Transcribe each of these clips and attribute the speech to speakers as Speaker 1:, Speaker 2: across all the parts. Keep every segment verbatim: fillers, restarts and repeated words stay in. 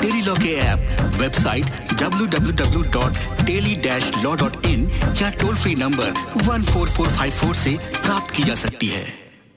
Speaker 1: Tele law के app, website W W W dot tele dash law dot in या toll free number one four four five four से प्राप्त की जा सकती है।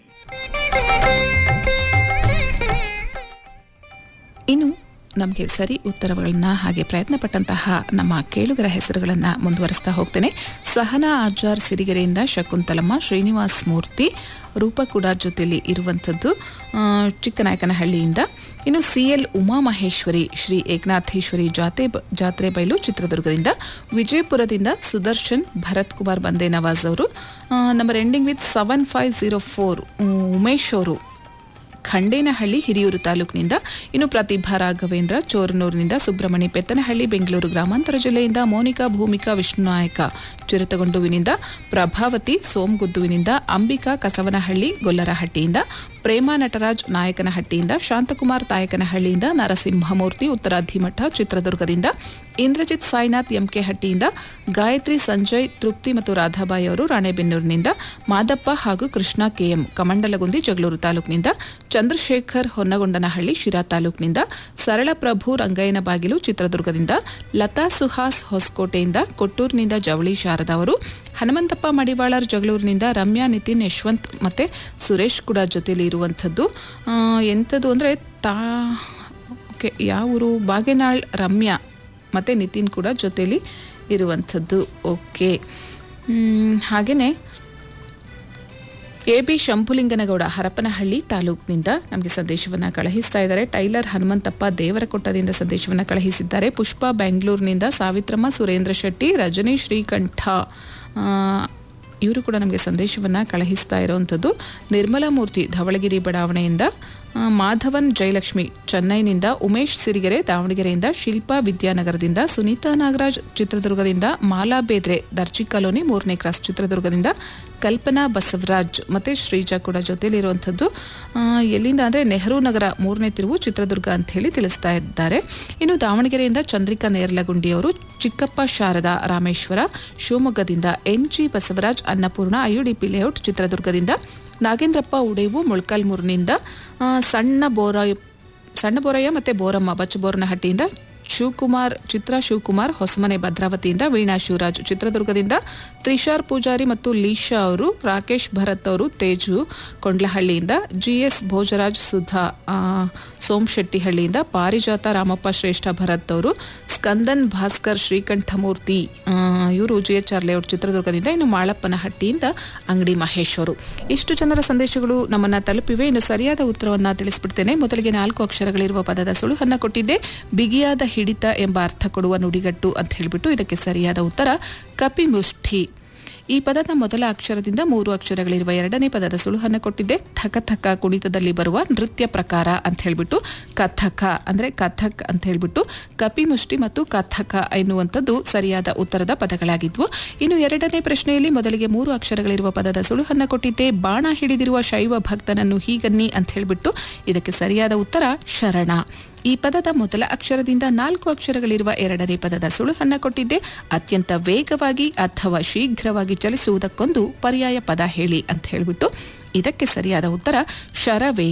Speaker 2: ಇನ್ನು ನಮಗೆ ಸರಿ ಉತ್ತರಗಳನ್ನು ಹಾಗೆ ಪ್ರಯತ್ನ ಪಟ್ಟಂತಹ ನಮ್ಮ ಕೇಳುಗರ ಹೆಸರುಗಳನ್ನು ಮುಂದುವರಿಸ್ತಾ ಹೋಗ್ತೇನೆ. ಸಹನಾ ಆಜಾರ್ ಸಿರಿಗೆರೆಯಿಂದ, ಶಕುಂತಲಮ್ಮ, ಶ್ರೀನಿವಾಸ್ ಮೂರ್ತಿ, ರೂಪ ಕೂಡ ಜೊತೆಯಲ್ಲಿ ಇರುವಂಥದ್ದು ಚಿಕ್ಕನಾಯಕನಹಳ್ಳಿಯಿಂದ. ಇನ್ನು ಸಿ ಎಲ್ ಉಮಾ ಮಹೇಶ್ವರಿ, ಶ್ರೀ ಏಕನಾಥೇಶ್ವರಿ ಜಾತೆ ಜಾತ್ರೆ ಬಯಲು ಚಿತ್ರದುರ್ಗದಿಂದ. ವಿಜಯಪುರದಿಂದ ಸುದರ್ಶನ್ ಭರತ್ ಕುಮಾರ್ ಬಂದೆ ನವಾಜ್ ಅವರು. Number ending with seven five zero four Umesh ಅವರು ಖಂಡೇನಹಳ್ಳಿ ಹಿರಿಯೂರು ತಾಲೂಕಿನಿಂದ. ಇನ್ನು ಪ್ರತಿಭಾ ರಾಘವೇಂದ್ರ ಚೋರನೂರಿನಿಂದ. ಸುಬ್ರಹ್ಮಣಿ ಪೆತ್ತನಹಳ್ಳಿ ಬೆಂಗಳೂರು ಗ್ರಾಮಾಂತರ ಜಿಲ್ಲೆಯಿಂದ. ಮೋನಿಕಾ ಭೂಮಿಕಾ ವಿಷ್ಣುನಾಯಕ ಚಿರತಗೊಂಡುವಿನಿಂದ. ಪ್ರಭಾವತಿ ಸೋಮಗುದ್ದುವಿನಿಂದ. ಅಂಬಿಕಾ ಕಸವನಹಳ್ಳಿ ಗೊಲ್ಲರಹಟ್ಟಿಯಿಂದ. ಪ್ರೇಮಾ ನಟರಾಜ್ ನಾಯಕನಹಟ್ಟಿಯಿಂದ. ಶಾಂತಕುಮಾರ್ ತಾಯಕನಹಳ್ಳಿಯಿಂದ. ನರಸಿಂಹಮೂರ್ತಿ ಉತ್ತರಾಧಿಮಠ ಚಿತ್ರದುರ್ಗದಿಂದ. ಇಂದ್ರಜಿತ್ ಸಾಯಿನಾಥ್ ಎಂಕೆಹಟ್ಟಿಯಿಂದ. ಗಾಯತ್ರಿ ಸಂಜಯ್ ತೃಪ್ತಿ ಮತ್ತು ರಾಧಾಬಾಯಿ ಅವರು ರಾಣೆಬೆನ್ನೂರಿನಿಂದ. ಮಾದಪ್ಪ ಹಾಗೂ ಕೃಷ್ಣ ಕೆಎಂ ಕಮಂಡಲಗುಂದಿ ಜಗಳೂರು ತಾಲೂಕಿನಿಂದ. ಚಂದ್ರಶೇಖರ್ ಹೊನ್ನಗೊಂಡನಹಳ್ಳಿ ಶಿರಾ ತಾಲೂಕಿನಿಂದ. ಸರಳಪ್ರಭು ರಂಗಯ್ಯನ ಬಾಗಿಲು ಚಿತ್ರದುರ್ಗದಿಂದ. ಲತಾ ಸುಹಾಸ್ ಹೊಸಕೋಟೆಯಿಂದ. ಕೊಟ್ಟೂರಿನಿಂದ ಜವಳಿ ಶಾರದಾ ಅವರು. ಹನುಮಂತಪ್ಪ ಮಡಿವಾಳರ್ ಜಗಳೂರಿನಿಂದ. ರಮ್ಯಾ ನಿತಿನ್ ಯಶವಂತ್ ಮತ್ತು ಸುರೇಶ್ ಕೂಡ ಜೊತೆಯಲ್ಲಿ ಇರುವಂಥದ್ದು. ಎಂಥದ್ದು ಅಂದರೆ ತಾ ಓಕೆ ಯಾವ ಊರು ಬಾಗೇನಾಳ್ ರಮ್ಯಾ ಮತ್ತು ನಿತಿನ್ ಕೂಡ ಜೊತೆಯಲ್ಲಿ ಇರುವಂಥದ್ದು. ಓಕೆ, ಹಾಗೆಯೇ ಎ ಬಿ ಶಂಭುಲಿಂಗನಗೌಡ ಹರಪನಹಳ್ಳಿ ತಾಲೂಕಿನಿಂದ ನಮಗೆ ಸಂದೇಶವನ್ನು ಕಳುಹಿಸ್ತಾ ಇದ್ದಾರೆ. ಟೈಲರ್ ಹನುಮಂತಪ್ಪ ದೇವರಕೊಟ್ಟದಿಂದ ಸಂದೇಶವನ್ನು ಕಳುಹಿಸಿದ್ದಾರೆ. ಪುಷ್ಪ ಬೆಂಗಳೂರಿನಿಂದ. ಸಾವಿತ್ರಮ್ಮ ಸುರೇಂದ್ರ ಶೆಟ್ಟಿ, ರಜನಿ ಶ್ರೀಕಂಠ ಇವರು ಕೂಡ ನಮಗೆ ಸಂದೇಶವನ್ನು ಕಳುಹಿಸ್ತಾ ಇರುವಂಥದ್ದು. ನಿರ್ಮಲಾ ಮೂರ್ತಿ ಧವಳಗಿರಿ ಬಡಾವಣೆಯಿಂದ. ಮಾಧವನ್ ಜಯಲಕ್ಷ್ಮಿ ಚೆನ್ನೈನಿಂದ. ಉಮೇಶ್ ಸಿರಿಗೆರೆ ದಾವಣಗೆರೆಯಿಂದ. ಶಿಲ್ಪಾ ವಿದ್ಯಾನಗರದಿಂದ. ಸುನೀತಾ ನಾಗರಾಜ್ ಚಿತ್ರದುರ್ಗದಿಂದ. ಮಾಲಾ ಬೇದ್ರೆ ದರ್ಜಿ ಕಾಲೋನಿ ಮೂರನೇ ಕ್ರಾಸ್ ಚಿತ್ರದುರ್ಗದಿಂದ. ಕಲ್ಪನಾ ಬಸವರಾಜ್ ಮತ್ತು ಶ್ರೀಜಾ ಕೂಡ ಜೊತೆಯಲ್ಲಿರುವಂಥದ್ದು. ಎಲ್ಲಿಂದ ಅಂದರೆ ನೆಹರು ನಗರ ಮೂರನೇ ತಿರುವು ಚಿತ್ರದುರ್ಗ ಅಂತ ಹೇಳಿ ತಿಳಿಸ್ತಾ ಇದ್ದಾರೆ. ಇನ್ನು ದಾವಣಗೆರೆಯಿಂದ ಚಂದ್ರಿಕಾ ನೇರ್ಲಗುಂಡಿಯವರು. ಚಿಕ್ಕಪ್ಪ ಶಾರದಾ ರಾಮೇಶ್ವರ ಶಿವಮೊಗ್ಗದಿಂದ. N G Basavaraj Annapurna IUDP layout ಚಿತ್ರದುರ್ಗದಿಂದ. ನಾಗೇಂದ್ರಪ್ಪ ಉಡೇವು ಮೊಳಕಾಲ್ಮೂರಿನಿಂದ. ಸಣ್ಣ ಬೋರ ಸಣ್ಣ ಬೋರಯ್ಯ ಮತ್ತು ಬೋರಮ್ಮ ಬಚ್ಚಬೋರನಹಟ್ಟಿಯಿಂದ. ಶಿವಕುಮಾರ್ ಚಿತ್ರ ಶಿವಕುಮಾರ್ ಹೊಸಮನೆ ಭದ್ರಾವತಿಯಿಂದ. ವೀಣಾ ಶಿವರಾಜ್ ಚಿತ್ರದುರ್ಗದಿಂದ. ತ್ರಿಶಾರ್ ಪೂಜಾರಿ ಮತ್ತು ಲೀಶಾ ಅವರು. ರಾಕೇಶ್ ಭರತ್ ಅವರು ತೇಜು ಕೊಂಡ್ಲಹಳ್ಳಿಯಿಂದ. G S Bhojaraj Sudha ಸೋಮಶೆಟ್ಟಿಹಳ್ಳಿಯಿಂದ. ಪಾರಿಜಾತ ರಾಮಪ್ಪ ಶ್ರೇಷ್ಠ ಭರತ್ ಅವರು. ಸ್ಕಂದನ್ ಭಾಸ್ಕರ್ ಶ್ರೀಕಂಠಮೂರ್ತಿ ಇವರು ಜಿ ಎಚ್ ಆರ್ ಲೇಔಟ್ ಚಿತ್ರದುರ್ಗದಿಂದ. ಇನ್ನು ಮಾಳಪ್ಪನಹಟ್ಟಿಯಿಂದ ಅಂಗಡಿ ಮಹೇಶ್ ಅವರು. ಇಷ್ಟು ಜನರ ಸಂದೇಶಗಳು ನಮ್ಮನ್ನು ತಲುಪಿವೆ. ಇನ್ನು ಸರಿಯಾದ ಉತ್ತರವನ್ನು ತಿಳಿಸ್ಬಿಡ್ತೇನೆ. ಮೊದಲಿಗೆ ನಾಲ್ಕು ಅಕ್ಷರಗಳಿರುವ ಪದದ ಸುಳುಹನ್ನು ಕೊಟ್ಟಿದ್ದೆ. ಬಿಗಿಯಾದ ಹಿಡಿತ ಎಂಬ ಅರ್ಥ ಕೊಡುವ ನುಡಿಗಟ್ಟು ಅಂತ ಹೇಳಿಬಿಟ್ಟು ಇದಕ್ಕೆ ಸರಿಯಾದ ಉತ್ತರ ಕಪಿಮುಷ್ಠಿ. ಈ ಪದದ ಮೊದಲ ಅಕ್ಷರದಿಂದ ಮೂರು ಅಕ್ಷರಗಳಿರುವ ಎರಡನೇ ಪದದ ಸುಳುಹನ್ನು ಕೊಟ್ಟಿದ್ದೆ. ಥಕ ಥಕ ಕುಣಿತದಲ್ಲಿ ಬರುವ ನೃತ್ಯ ಪ್ರಕಾರ ಅಂತ ಹೇಳಿಬಿಟ್ಟು ಕಥಕ ಅಂದರೆ ಕಥಕ್ ಅಂತ ಹೇಳಿಬಿಟ್ಟು ಕಪಿಮುಷ್ಟಿ ಮತ್ತು ಕಥಕ ಎನ್ನುವಂಥದ್ದು ಸರಿಯಾದ ಉತ್ತರದ ಪದಗಳಾಗಿದ್ವು. ಇನ್ನು ಎರಡನೇ ಪ್ರಶ್ನೆಯಲ್ಲಿ ಮೊದಲಿಗೆ ಮೂರು ಅಕ್ಷರಗಳಿರುವ ಪದದ ಸುಳುಹನ್ನು ಕೊಟ್ಟಿದ್ದೆ. ಬಾಣ ಹಿಡಿದಿರುವ ಶೈವ ಭಕ್ತನನ್ನು ಹೀಗನ್ನಿ ಅಂತ ಹೇಳಿಬಿಟ್ಟು ಇದಕ್ಕೆ ಸರಿಯಾದ ಉತ್ತರ ಶರಣ. ಈ ಪದದ ಮೊದಲ ಅಕ್ಷರದಿಂದ ನಾಲ್ಕು ಅಕ್ಷರಗಳಿರುವ ಎರಡನೇ ಪದದ ಸುಳುಹನ್ನು ಕೊಟ್ಟಿದ್ದೆ. ಅತ್ಯಂತ ವೇಗವಾಗಿ ಅಥವಾ ಶೀಘ್ರವಾಗಿ ಚಲಿಸುವುದಕ್ಕೊಂದು ಪರ್ಯಾಯ ಪದ ಹೇಳಿ ಅಂತ ಹೇಳಿಬಿಟ್ಟು ಇದಕ್ಕೆ ಸರಿಯಾದ ಉತ್ತರ ಶರವೇ.